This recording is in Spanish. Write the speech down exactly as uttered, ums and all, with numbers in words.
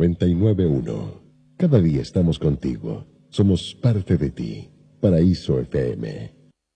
noventa y nueve punto uno. Cada día estamos contigo. Somos parte de ti. Paraíso F M.